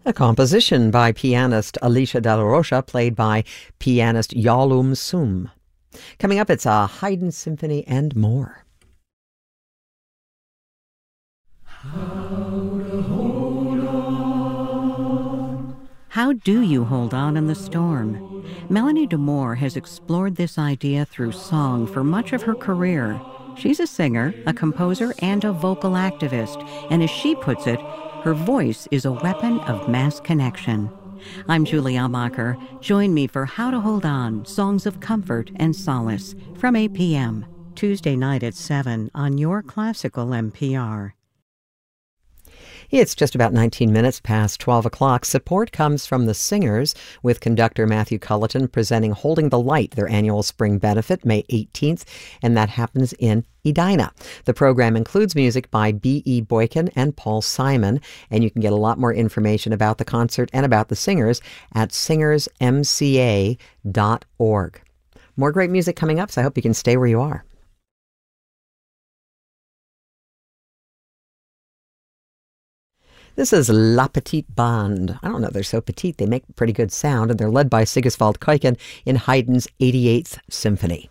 A composition by pianist Alicia Della Rocha, played by pianist Yalum Sum. Coming up, it's a Haydn symphony and more. How do you hold on in the storm? Melanie DeMore has explored this idea through song for much of her career. She's a singer, a composer, and a vocal activist, and as she puts it, her voice is a weapon of mass connection. I'm Julie Almacher. Join me for How to Hold On, Songs of Comfort and Solace from 8 p.m. Tuesday night at 7 on your classical NPR. It's just about 19 minutes past 12 o'clock. Support comes from the Singers, with conductor Matthew Culleton presenting Holding the Light, their annual spring benefit, May 18th, and that happens in Edina. The program includes music by B.E. Boykin and Paul Simon, and you can get a lot more information about the concert and about the Singers at singersmca.org. More great music coming up, so I hope you can stay where you are. This is La Petite Bande. I don't know, they're so petite, they make pretty good sound, and they're led by Sigiswald Kuiken in Haydn's 88th Symphony.